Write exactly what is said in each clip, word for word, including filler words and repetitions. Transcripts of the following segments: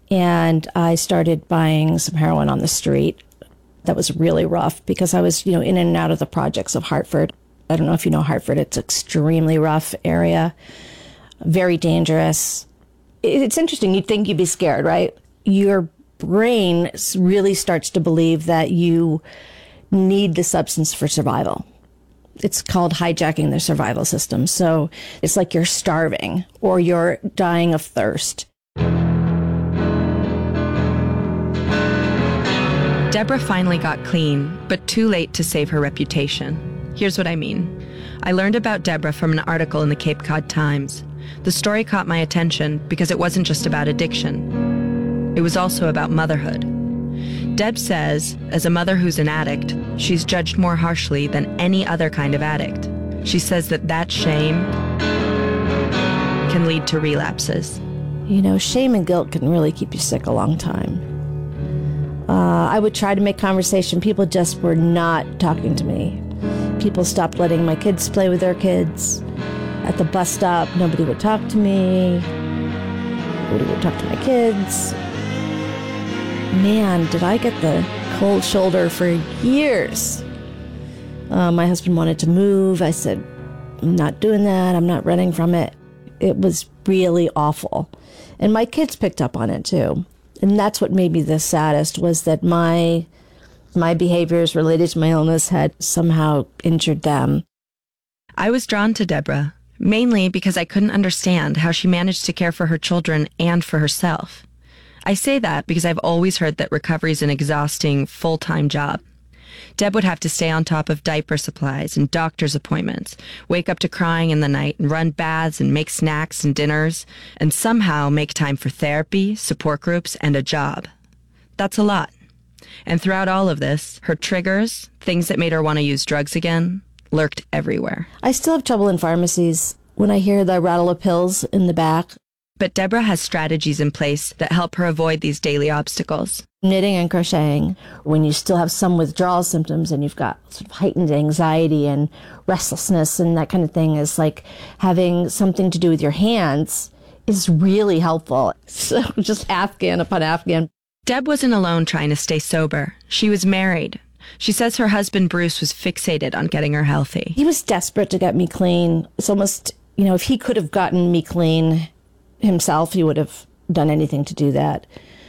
And I started buying some heroin on the street. That was really rough because I was, you know, in and out of the projects of Hartford. I don't know if you know Hartford. It's an extremely rough area, very dangerous. It's interesting. You'd think you'd be scared, right? Your brain really starts to believe that you need the substance for survival. It's called hijacking the survival system. So it's like you're starving or you're dying of thirst. Deborah finally got clean, but too late to save her reputation. Here's what I mean. I learned about Deborah from an article in the Cape Cod Times. The story caught my attention because it wasn't just about addiction. It was also about motherhood. Deb says, as a mother who's an addict, she's judged more harshly than any other kind of addict. She says that that shame can lead to relapses. You know, shame and guilt can really keep you sick a long time. Uh, I would try to make conversation. People just were not talking to me. People stopped letting my kids play with their kids. At the bus stop, nobody would talk to me. Nobody would talk to my kids. Man, did I get the cold shoulder for years. Uh, my husband wanted to move. I said, I'm not doing that. I'm not running from it. It was really awful. And my kids picked up on it too. And that's what made me the saddest, was that my my behaviors related to my illness had somehow injured them. I was drawn to Deborah, mainly because I couldn't understand how she managed to care for her children and for herself. I say that because I've always heard that recovery is an exhausting, full-time job. Deb would have to stay on top of diaper supplies and doctor's appointments, wake up to crying in the night and run baths and make snacks and dinners, and somehow make time for therapy, support groups, and a job. That's a lot. And throughout all of this, her triggers, things that made her want to use drugs again, lurked everywhere. I still have trouble in pharmacies when I hear the rattle of pills in the back. But Deborah has strategies in place that help her avoid these daily obstacles. Knitting and crocheting, when you still have some withdrawal symptoms and you've got sort of heightened anxiety and restlessness and that kind of thing, is like having something to do with your hands is really helpful. So just Afghan upon Afghan. Deb wasn't alone trying to stay sober. She was married. She says her husband Bruce was fixated on getting her healthy. He was desperate to get me clean. It's almost, you know, if he could have gotten me clean himself, he would have done anything to do that.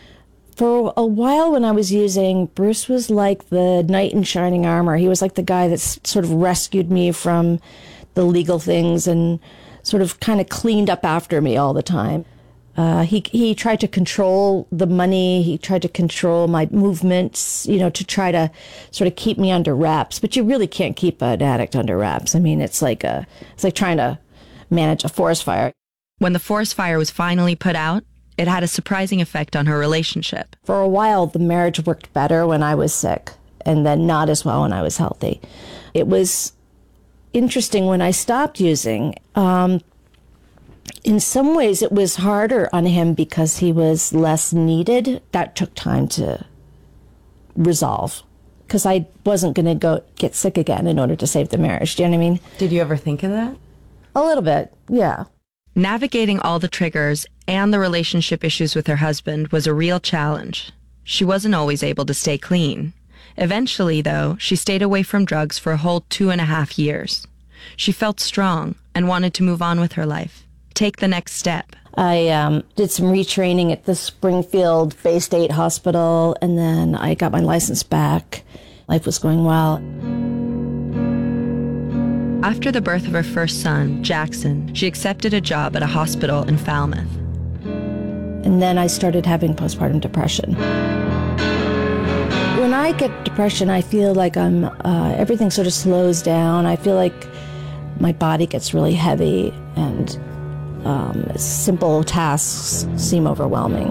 For a while when I was using, Bruce was like the knight in shining armor. He was like the guy that sort of rescued me from the legal things and sort of kind of cleaned up after me all the time. Uh, he he tried to control the money. He tried to control my movements, you know, to try to sort of keep me under wraps. But you really can't keep an addict under wraps. I mean, it's like a it's like trying to manage a forest fire. When the forest fire was finally put out, it had a surprising effect on her relationship. For a while, the marriage worked better when I was sick, and then not as well when I was healthy. It was interesting when I stopped using. Um, in some ways, it was harder on him because he was less needed. That took time to resolve, because I wasn't going to go get sick again in order to save the marriage. Do you know what I mean? Did you ever think of that? A little bit, yeah. Navigating all the triggers and the relationship issues with her husband was a real challenge. She wasn't always able to stay clean. Eventually, though, she stayed away from drugs for a whole two and a half years. She felt strong and wanted to move on with her life, take the next step. I um, did some retraining at the Springfield Bay State Hospital, and then I got my license back. Life was going well. After the birth of her first son, Jackson, she accepted a job at a hospital in Falmouth. And then I started having postpartum depression. When I get depression, I feel like I'm, uh, everything sort of slows down. I feel like my body gets really heavy, and um, simple tasks seem overwhelming.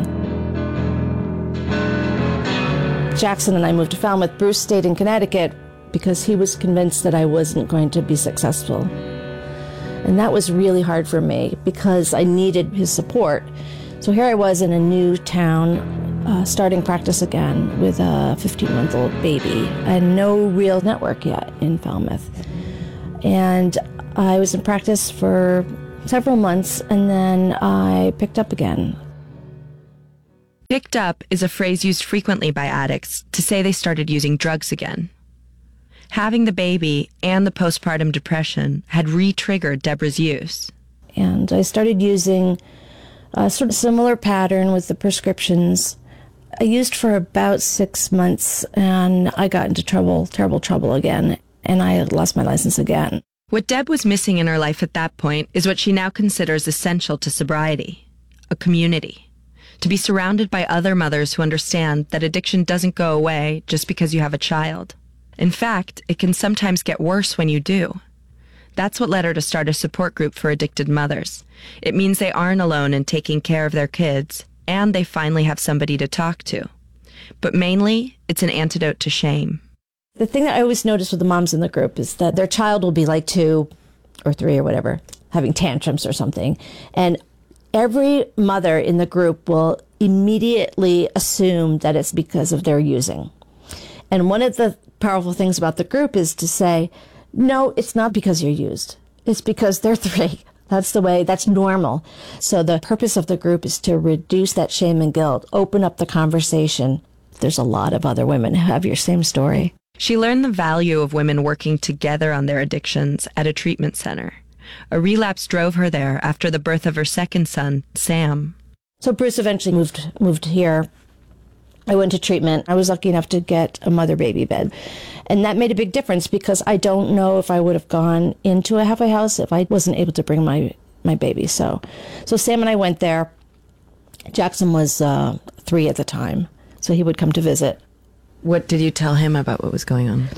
Jackson and I moved to Falmouth. Bruce stayed in Connecticut because he was convinced that I wasn't going to be successful. And that was really hard for me because I needed his support. So here I was in a new town, uh, starting practice again with a fifteen-month-old baby and no real network yet in Falmouth. And I was in practice for several months, and then I picked up again. Picked up is a phrase used frequently by addicts to say they started using drugs again. Having the baby and the postpartum depression had re-triggered Deborah's use. And I started using a sort of similar pattern with the prescriptions. I used for about six months and I got into trouble, terrible trouble again, and I had lost my license again. What Deb was missing in her life at that point is what she now considers essential to sobriety, a community. To be surrounded by other mothers who understand that addiction doesn't go away just because you have a child. In fact, it can sometimes get worse when you do. That's what led her to start a support group for addicted mothers. It means they aren't alone in taking care of their kids, and they finally have somebody to talk to. But mainly, it's an antidote to shame. The thing that I always notice with the moms in the group is that their child will be like two or three or whatever, having tantrums or something. And every mother in the group will immediately assume that it's because of their using. And one of the powerful things about the group is to say, no, it's not because you're used. It's because they're three. That's the way, that's normal. So the purpose of the group is to reduce that shame and guilt, open up the conversation. There's a lot of other women who have your same story. She learned the value of women working together on their addictions at a treatment center. A relapse drove her there after the birth of her second son, Sam. So Bruce eventually moved moved here. I went to treatment. I was lucky enough to get a mother-baby bed. And that made a big difference because I don't know if I would have gone into a halfway house if I wasn't able to bring my, my baby. So so Sam and I went there. Jackson was uh, three at the time, so he would come to visit. What did you tell him about what was going on?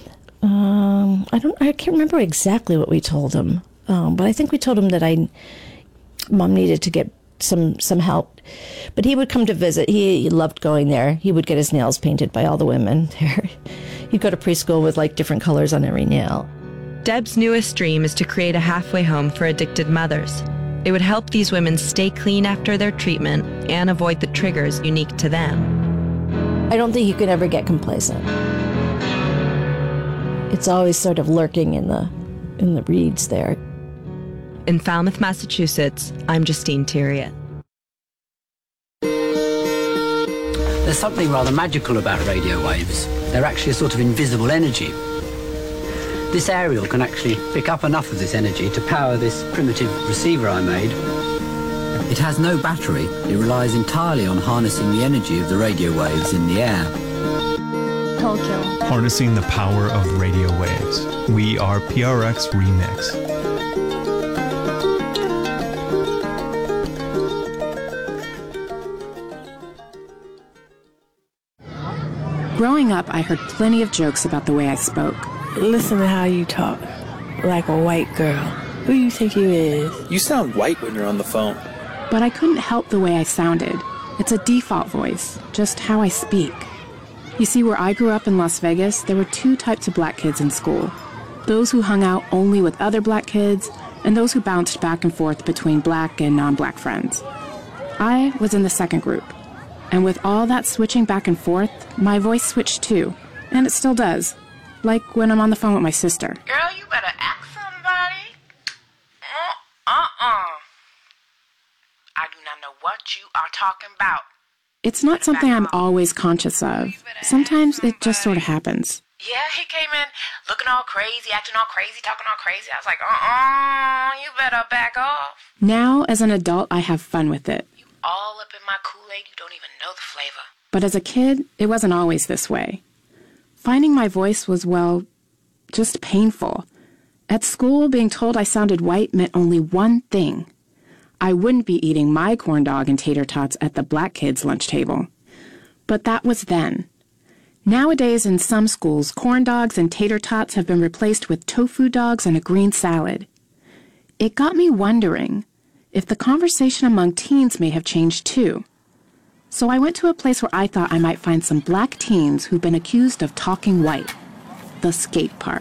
Um, I don't. I can't remember exactly what we told him, um, but I think we told him that I, Mom needed to get some some help. But he would come to visit. He, he loved going there. He would get his nails painted by all the women there. He'd go to preschool with like different colors on every nail. Deb's newest dream is to create a halfway home for addicted mothers. It would help these women stay clean after their treatment and avoid the triggers unique to them. I don't think you can ever get complacent. It's always sort of lurking in the in the reeds there. In Falmouth, Massachusetts, I'm Justine Theriot. There's something rather magical about radio waves. They're actually a sort of invisible energy. This aerial can actually pick up enough of this energy to power this primitive receiver I made. It has no battery. It relies entirely on harnessing the energy of the radio waves in the air. Tokyo. Harnessing the power of radio waves. We are P R X Remix. Growing up, I heard plenty of jokes about the way I spoke. Listen to how you talk, like a white girl. Who you think you is? You sound white when you're on the phone. But I couldn't help the way I sounded. It's a default voice, just how I speak. You see, where I grew up in Las Vegas, there were two types of black kids in school. Those who hung out only with other black kids, and those who bounced back and forth between black and non-black friends. I was in the second group. And with all that switching back and forth, my voice switched too. And it still does. Like when I'm on the phone with my sister. Girl, you better ask somebody. Uh-uh. I do not know what you are talking about. It's not something I'm always conscious of. Sometimes it just sort of happens. Yeah, he came in looking all crazy, acting all crazy, talking all crazy. I was like, uh-uh, you better back off. Now, as an adult, I have fun with it. You all up in my Kool-Aid, you don't even know the flavor. But as a kid, it wasn't always this way. Finding my voice was, well, just painful. At school, being told I sounded white meant only one thing. I wouldn't be eating my corn dog and tater tots at the black kids' lunch table. But that was then. Nowadays, in some schools, corn dogs and tater tots have been replaced with tofu dogs and a green salad. It got me wondering if the conversation among teens may have changed too. So I went to a place where I thought I might find some black teens who've been accused of talking white. The skate park.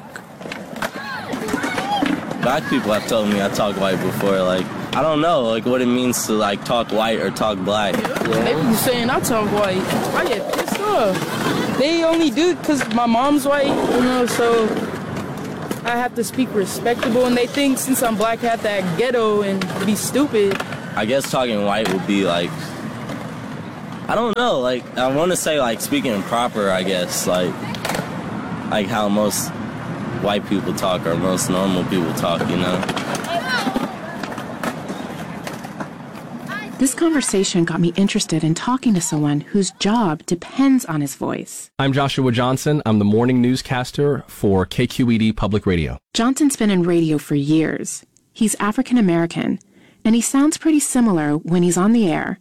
Black people have told me I talk white before, like, I don't know, like, what it means to, like, talk white or talk black. Yeah. They be saying I talk white. I get pissed off. They only do it because my mom's white, you know, so I have to speak respectable, and they think since I'm black I have to act ghetto and be stupid. I guess talking white would be, like, I don't know, like, I want to say, like, speaking proper, I guess, like, like how most white people talk or most normal people talk, you know? This conversation got me interested in talking to someone whose job depends on his voice. I'm Joshua Johnson. I'm the morning newscaster for K Q E D Public Radio. Johnson's been in radio for years. He's African American, and he sounds pretty similar when he's on the air.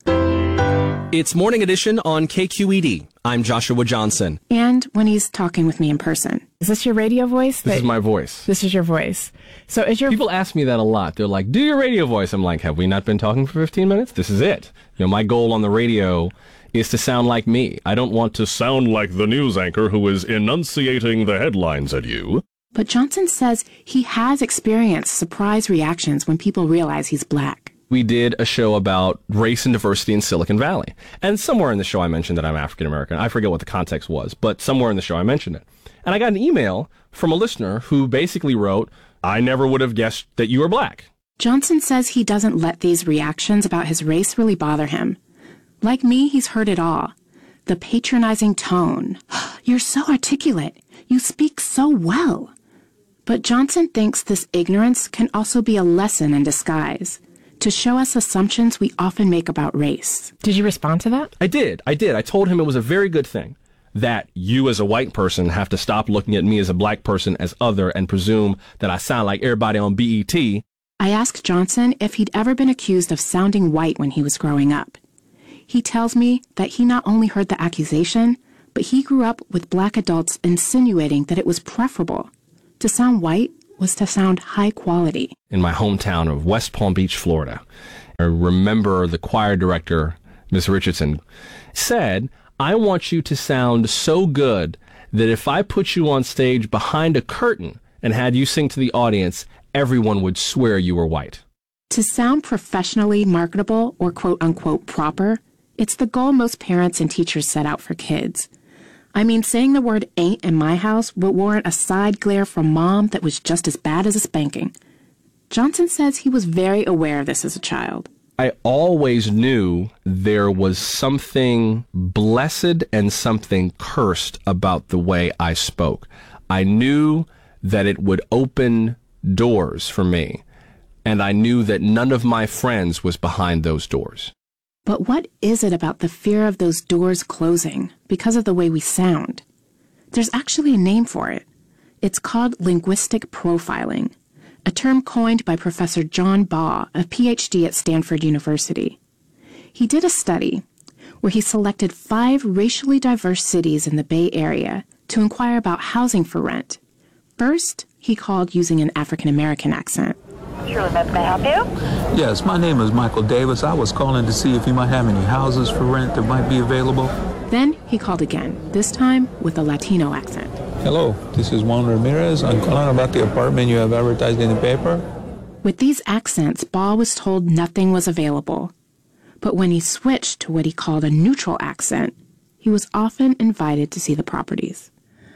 It's Morning Edition on K Q E D. I'm Joshua Johnson. And when he's talking with me in person. Is this your radio voice? This is my voice. This is your voice. So is your People ask me that a lot. They're like, do your radio voice. I'm like, have we not been talking for fifteen minutes? This is it. You know, my goal on the radio is to sound like me. I don't want to sound like the news anchor who is enunciating the headlines at you. But Johnson says he has experienced surprise reactions when people realize he's black. We did a show about race and diversity in Silicon Valley. And somewhere in the show I mentioned that I'm African American. I forget what the context was, but somewhere in the show I mentioned it. And I got an email from a listener who basically wrote, I never would have guessed that you were black. Johnson says he doesn't let these reactions about his race really bother him. Like me, he's heard it all. The patronizing tone. You're so articulate. You speak so well. But Johnson thinks this ignorance can also be a lesson in disguise, to show us assumptions we often make about race. Did you respond to that? I did. I did. I told him it was a very good thing that you as a white person have to stop looking at me as a black person as other and presume that I sound like everybody on B E T. I asked Johnson if he'd ever been accused of sounding white when he was growing up. He tells me that he not only heard the accusation, but he grew up with black adults insinuating that it was preferable. To sound white was to sound high quality. In my hometown of West Palm Beach, Florida, I remember the choir director, Miss Richardson, said, I want you to sound so good that if I put you on stage behind a curtain and had you sing to the audience, everyone would swear you were white. To sound professionally marketable or quote-unquote proper, it's the goal most parents and teachers set out for kids. I mean, saying the word ain't in my house would warrant a side glare from Mom that was just as bad as a spanking. Johnson says he was very aware of this as a child. I always knew there was something blessed and something cursed about the way I spoke. I knew that it would open doors for me, and I knew that none of my friends was behind those doors. But what is it about the fear of those doors closing because of the way we sound? There's actually a name for it. It's called linguistic profiling, a term coined by Professor John Baugh, a P H D at Stanford University. He did a study where he selected five racially diverse cities in the Bay Area to inquire about housing for rent. First, he called using an African American accent. Sure, may I help you? Yes, my name is Michael Davis. I was calling to see if you might have any houses for rent that might be available. Then he called again, this time with a Latino accent. Hello, this is Juan Ramirez. I'm calling about the apartment you have advertised in the paper. With these accents, Baugh was told nothing was available. But when he switched to what he called a neutral accent, he was often invited to see the properties.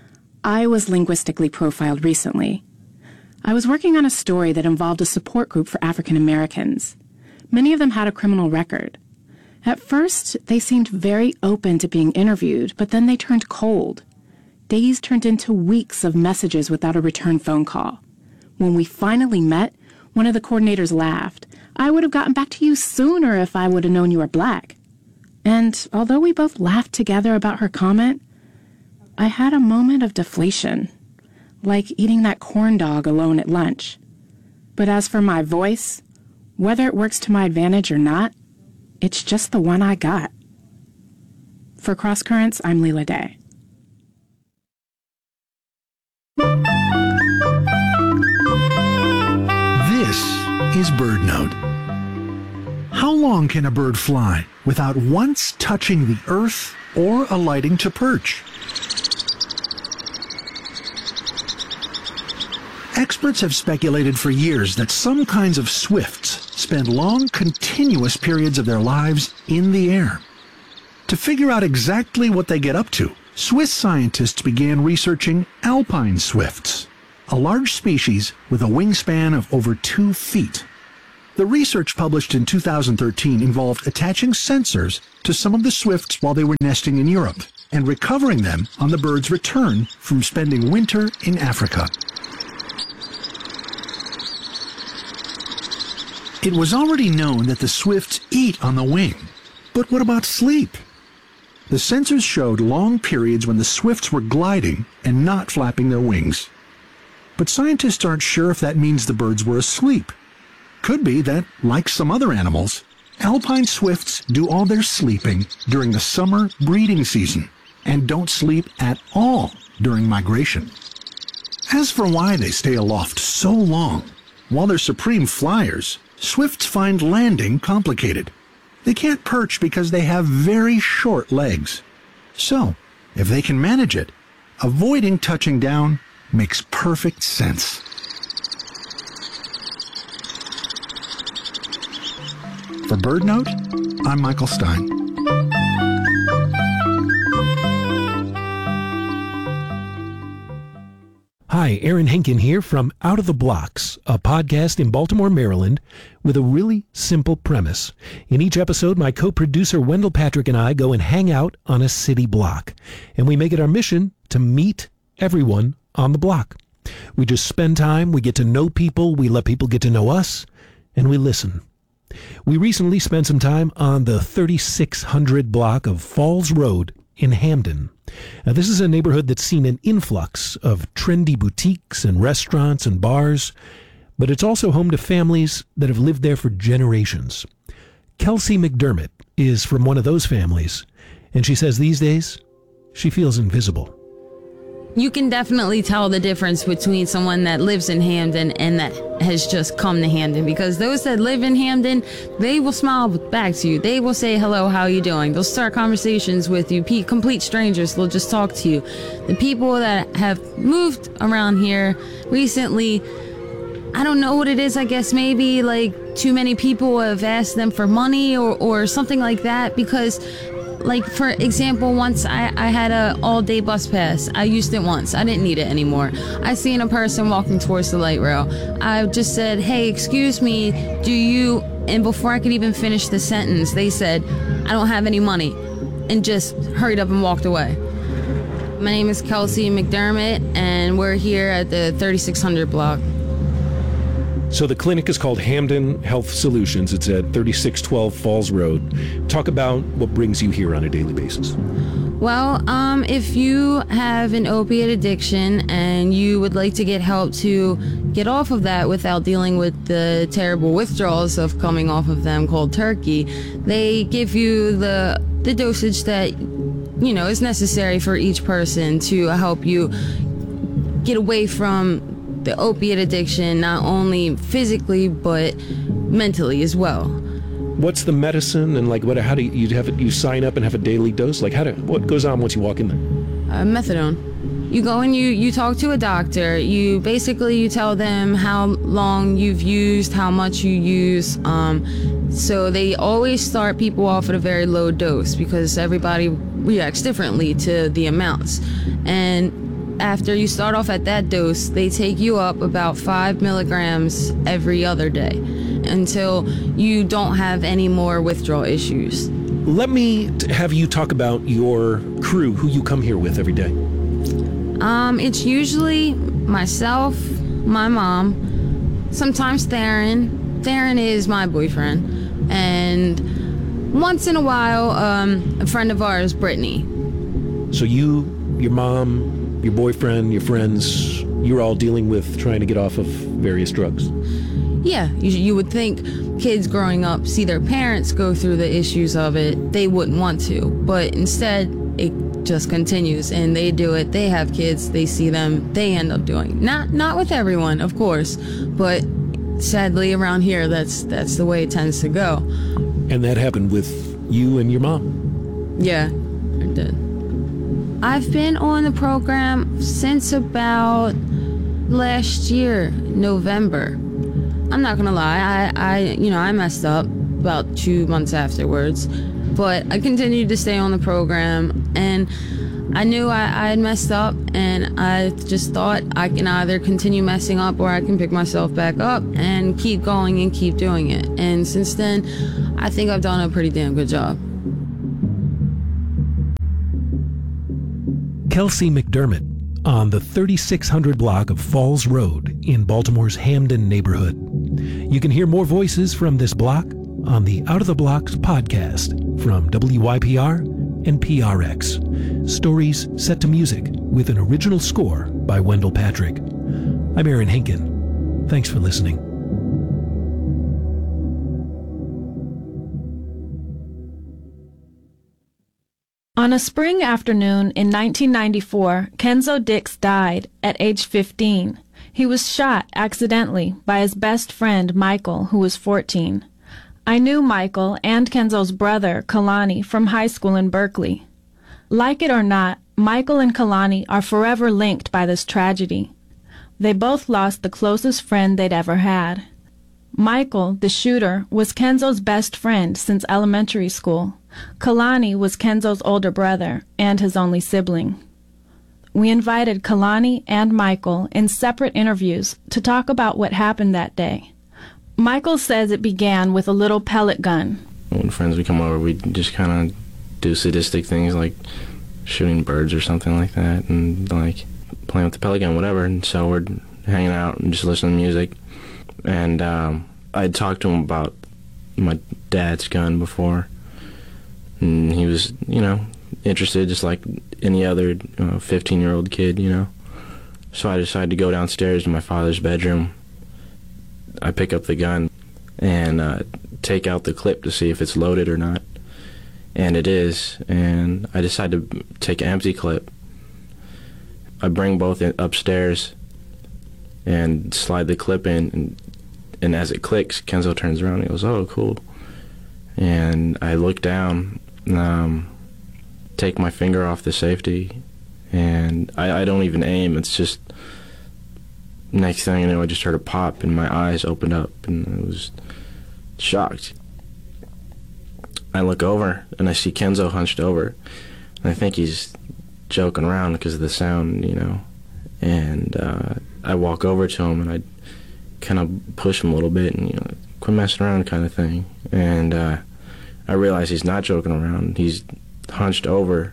I was linguistically profiled recently. I was working on a story that involved a support group for African Americans. Many of them had a criminal record. At first, they seemed very open to being interviewed, but then they turned cold. Days turned into weeks of messages without a return phone call. When we finally met, one of the coordinators laughed. I would have gotten back to you sooner if I would have known you were black. And although we both laughed together about her comment, I had a moment of deflation, like eating that corn dog alone at lunch. But as for my voice, whether it works to my advantage or not, it's just the one I got. For Cross Currents, I'm Leela Day. This is BirdNote. How long can a bird fly without once touching the earth or alighting to perch? Experts have speculated for years that some kinds of swifts spend long, continuous periods of their lives in the air. To figure out exactly what they get up to, Swiss scientists began researching alpine swifts, a large species with a wingspan of over two feet. The research published in two thousand thirteen involved attaching sensors to some of the swifts while they were nesting in Europe and recovering them on the bird's return from spending winter in Africa. It was already known that the swifts eat on the wing, but what about sleep? The sensors showed long periods when the swifts were gliding and not flapping their wings. But scientists aren't sure if that means the birds were asleep. Could be that, like some other animals, alpine swifts do all their sleeping during the summer breeding season and don't sleep at all during migration. As for why they stay aloft so long, while they're supreme flyers, swifts find landing complicated. They can't perch because they have very short legs. So, if they can manage it, avoiding touching down makes perfect sense. For BirdNote, I'm Michael Stein. Hi, Aaron Henkin here from Out of the Blocks, a podcast in Baltimore, Maryland, with a really simple premise. In each episode, my co-producer Wendell Patrick and I go and hang out on a city block, and we make it our mission to meet everyone on the block. We just spend time, we get to know people, we let people get to know us, and we listen. We recently spent some time on the thirty-six hundred block of Falls Road in Hamden. Now, this is a neighborhood that's seen an influx of trendy boutiques and restaurants and bars, but it's also home to families that have lived there for generations. Kelsey McDermott is from one of those families, and she says these days she feels invisible. You can definitely tell the difference between someone that lives in Hamden and that has just come to Hamden, because those that live in Hamden, they will smile back to you. They will say, hello, how are you doing? They'll start conversations with you. Complete strangers, they'll just talk to you. The people that have moved around here recently, I don't know what it is. I guess maybe like too many people have asked them for money or, or something like that, because like, for example, once I, I had a all-day bus pass. I used it once. I didn't need it anymore. I seen a person walking towards the light rail. I just said, hey, excuse me, do you... And before I could even finish the sentence, they said, I don't have any money, and just hurried up and walked away. My name is Kelsey McDermott, and we're here at the thirty-six hundred block. So the clinic is called Hamden Health Solutions. It's at thirty-six twelve Falls Road. Talk about what brings you here on a daily basis. Well, um, if you have an opiate addiction and you would like to get help to get off of that without dealing with the terrible withdrawals of coming off of them cold turkey, they give you the the dosage that, you know, is necessary for each person to help you get away from the opiate addiction, not only physically but mentally as well. What's the medicine, and like what? How do you, you have it? You sign up and have a daily dose? Like how do? What goes on once you walk in there? Uh, methadone. You go and you you talk to a doctor. You basically you tell them how long you've used, how much you use. Um, so they always start people off at a very low dose because everybody reacts differently to the amounts, and after you start off at that dose, they take you up about five milligrams every other day until you don't have any more withdrawal issues. Let me t- have you talk about your crew, who you come here with every day. Um, it's usually myself, my mom, sometimes Theron. Theron is my boyfriend. And once in a while, um, a friend of ours, Brittany. So you, your mom, your boyfriend, your friends, you're all dealing with trying to get off of various drugs. Yeah, you, you would think kids growing up see their parents go through the issues of it, they wouldn't want to, but instead it just continues and they do it. They have kids, they see them, they end up doing. Not not with everyone, of course, but sadly around here that's that's the way it tends to go. And that happened with you and your mom? Yeah, it did. I've been on the program since about last year, November. I'm not gonna lie, I, I, you know, I messed up about two months afterwards. But I continued to stay on the program, and I knew I, I had messed up, and I just thought I can either continue messing up or I can pick myself back up and keep going and keep doing it. And since then, I think I've done a pretty damn good job. Kelsey McDermott on the thirty-six hundred block of Falls Road in Baltimore's Hamden neighborhood. You can hear more voices from this block on the Out of the Blocks podcast from W Y P R and P R X. Stories set to music with an original score by Wendell Patrick. I'm Aaron Hinken. Thanks for listening. On a spring afternoon in nineteen ninety-four, Kenzo Dix died at age fifteen. He was shot accidentally by his best friend, Michael, who was fourteen. I knew Michael and Kenzo's brother, Kalani, from high school in Berkeley. Like it or not, Michael and Kalani are forever linked by this tragedy. They both lost the closest friend they'd ever had. Michael, the shooter, was Kenzo's best friend since elementary school. Kalani was Kenzo's older brother and his only sibling. We invited Kalani and Michael in separate interviews to talk about what happened that day. Michael says it began with a little pellet gun. When friends would come over, we'd just kind of do sadistic things like shooting birds or something like that, and like playing with the pellet gun, whatever. And so we're hanging out and just listening to music. And um, I'd talked to him about my dad's gun before, and he was, you know, interested just like any other fifteen-year-old kid, you know. So I decided to go downstairs to my father's bedroom. I pick up the gun and uh, take out the clip to see if it's loaded or not. And it is. And I decide to take an empty clip. I bring both in upstairs and slide the clip in. And, and as it clicks, Kenzo turns around and he goes, "Oh, cool." And I look down, um, take my finger off the safety, and I, I don't even aim. It's just... Next thing I know, I just heard a pop, and my eyes opened up, and I was shocked. I look over, and I see Kenzo hunched over, and I think he's joking around because of the sound, you know. And uh, I walk over to him, and I kind of push him a little bit, and, you know, quit messing around kind of thing. And uh, I realize he's not joking around. He's hunched over,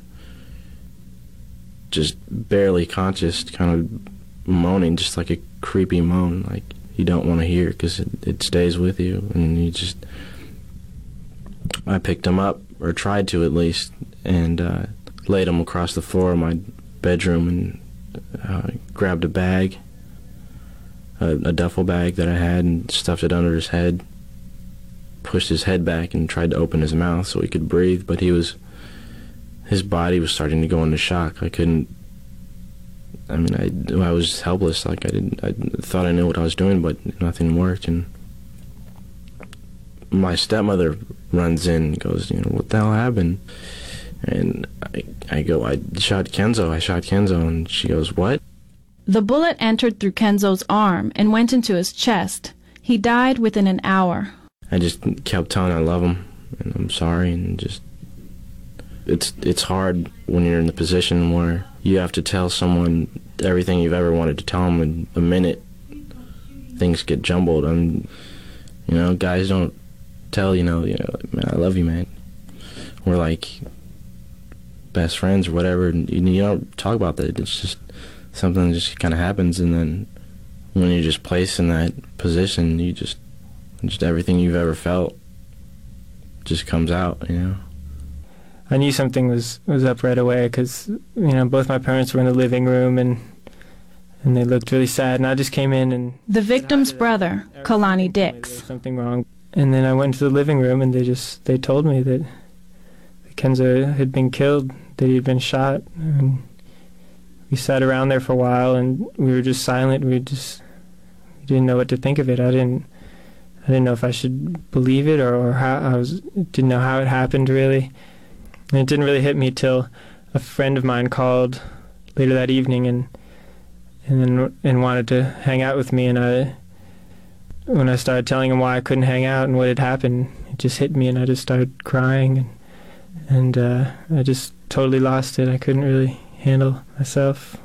just barely conscious, kind of moaning, just like a creepy moan, like you don't want to hear because it, it stays with you. And you just, I picked him up, or tried to at least, and uh, laid him across the floor of my bedroom, and uh, grabbed a bag, a, a duffel bag that I had, and stuffed it under his head, pushed his head back and tried to open his mouth so he could breathe, but he was, his body was starting to go into shock. I couldn't, I mean, I, I was helpless. Like I didn't, I thought I knew what I was doing, but nothing worked. And my stepmother runs in and goes, "You know, what the hell happened?" And I, I go, "I shot Kenzo. I shot Kenzo." And she goes, "What?" The bullet entered through Kenzo's arm and went into his chest. He died within an hour. I just kept telling him I love him and I'm sorry, and just it's it's hard when you're in the position where you have to tell someone everything you've ever wanted to tell them in a minute. Things get jumbled, and you know, guys don't tell, you know, you know, "Man, I love you, man." We're like best friends or whatever, and you don't talk about that. It's just something that just kind of happens, and then when you're just placed in that position, you just just everything you've ever felt just comes out, you know. I knew something was, was up right away because, you know, both my parents were in the living room, and and they looked really sad, and I just came in and... The victim's brother, Kalani Dix. There was something wrong. And then I went into the living room, and they just, they told me that Kenzo had been killed, that he had been shot, and we sat around there for a while, and we were just silent. We just we didn't know what to think of it. I didn't I didn't know if I should believe it or, or how I was didn't know how it happened, really. And it didn't really hit me till a friend of mine called later that evening and and then and wanted to hang out with me. And I, when I started telling him why I couldn't hang out and what had happened, it just hit me, and I just started crying. And and uh, I just totally lost it. I couldn't really handle myself.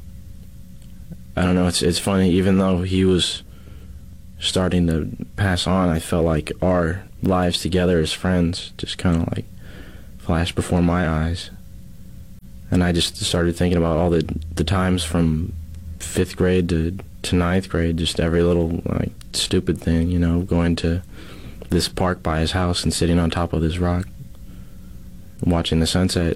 I don't know, it's it's funny, even though he was starting to pass on, I felt like our lives together as friends just kind of like flashed before my eyes. And I just started thinking about all the the times from fifth grade to, to ninth grade, just every little like stupid thing, you know, going to this park by his house and sitting on top of this rock, watching the sunset,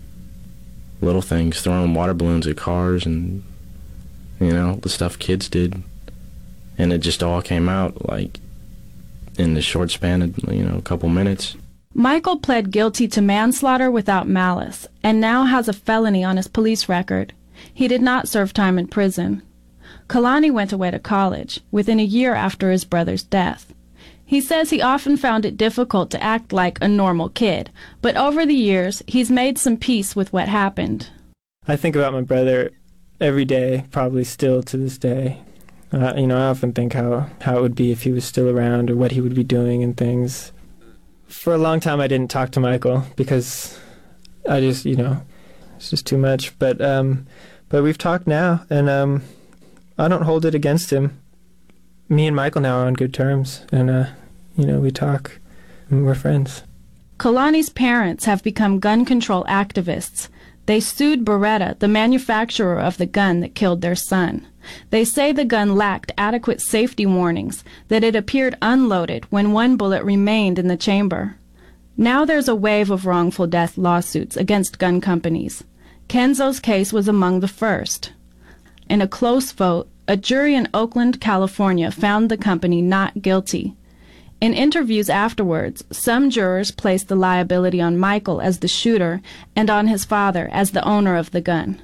little things, throwing water balloons at cars and, you know, the stuff kids did. And it just all came out, like, in the short span of, you know, a couple minutes. Michael pled guilty to manslaughter without malice and now has a felony on his police record. He did not serve time in prison. Kalani went away to college within a year after his brother's death. He says he often found it difficult to act like a normal kid, but over the years, he's made some peace with what happened. I think about my brother every day, probably still to this day. Uh, you know, I often think how, how it would be if he was still around or what he would be doing and things. For a long time, I didn't talk to Michael because I just, you know, it's just too much. But um, but we've talked now, and um, I don't hold it against him. Me and Michael now are on good terms, and, uh, you know, we talk, and we're friends. Kalani's parents have become gun control activists. They sued Beretta, the manufacturer of the gun that killed their son. They say the gun lacked adequate safety warnings, that it appeared unloaded when one bullet remained in the chamber. Now there's a wave of wrongful death lawsuits against gun companies. Kenzo's case was among the first. In a close vote, a jury in Oakland, California found the company not guilty. In interviews afterwards, some jurors placed the liability on Michael as the shooter and on his father as the owner of the gun.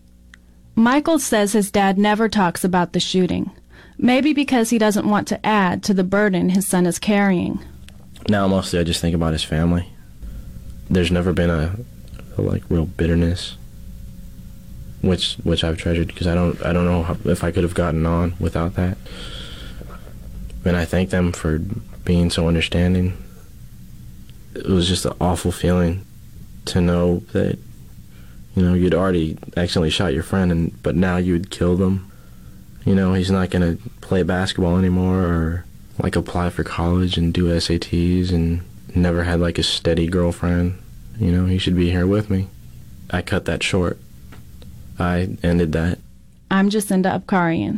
Michael says his dad never talks about the shooting, maybe because he doesn't want to add to the burden his son is carrying. Now mostly I just think about his family. There's never been a, a like real bitterness, which which I've treasured, because I don't I don't know how, if I could have gotten on without that. And I thank them for being so understanding. It was just an awful feeling to know that, you know, you'd already accidentally shot your friend, and but now you would kill them. You know, he's not going to play basketball anymore or, like, apply for college and do S A Ts and never had, like, a steady girlfriend. You know, he should be here with me. I cut that short. I ended that. I'm Jacinda Abkarian.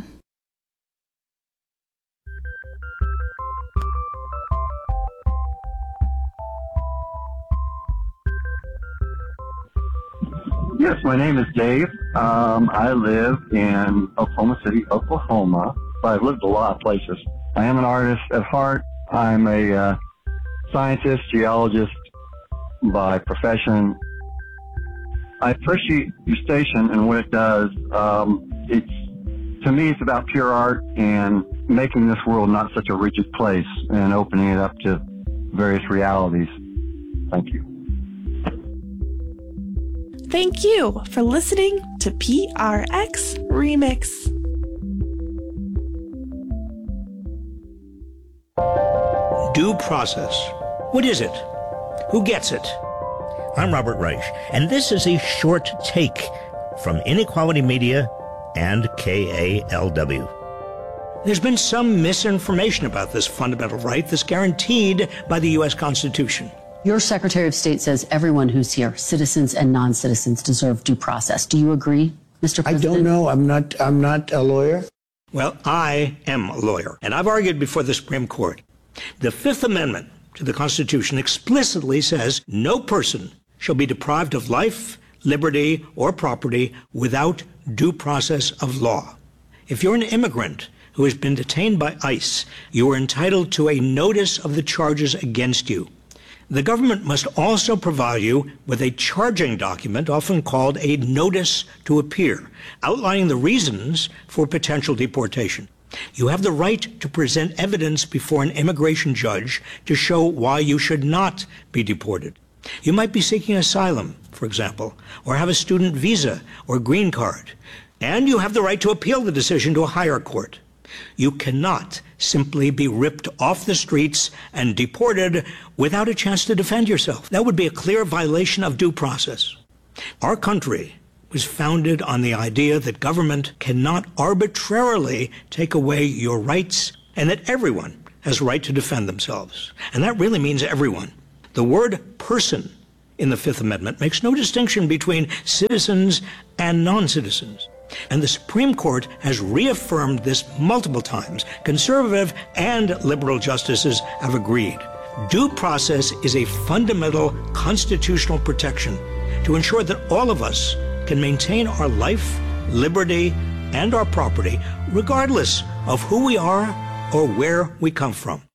Yes, my name is Dave. Um, I live in Oklahoma City, Oklahoma, but I've lived a lot of places. I am an artist at heart. I'm a uh, scientist, geologist by profession. I appreciate your station and what it does. Um, it's to me, it's about pure art and making this world not such a rigid place and opening it up to various realities. Thank you. Thank you for listening to P R X Remix. Due process. What is it? Who gets it? I'm Robert Reich, and this is a short take from Inequality Media and K A L W. There's been some misinformation about this fundamental right that's guaranteed by the U S Constitution. Your Secretary of State says everyone who's here, citizens and non-citizens, deserve due process. Do you agree, Mister President? I don't know. I'm not, I'm not a lawyer. Well, I am a lawyer, and I've argued before the Supreme Court. The Fifth Amendment to the Constitution explicitly says no person shall be deprived of life, liberty, or property without due process of law. If you're an immigrant who has been detained by ICE, you are entitled to a notice of the charges against you. The government must also provide you with a charging document, often called a notice to appear, outlining the reasons for potential deportation. You have the right to present evidence before an immigration judge to show why you should not be deported. You might be seeking asylum, for example, or have a student visa or green card, and you have the right to appeal the decision to a higher court. You cannot simply be ripped off the streets and deported without a chance to defend yourself. That would be a clear violation of due process. Our country was founded on the idea that government cannot arbitrarily take away your rights and that everyone has a right to defend themselves. And that really means everyone. The word person in the Fifth Amendment makes no distinction between citizens and non-citizens. And the Supreme Court has reaffirmed this multiple times. Conservative and liberal justices have agreed. Due process is a fundamental constitutional protection to ensure that all of us can maintain our life, liberty, and our property, regardless of who we are or where we come from.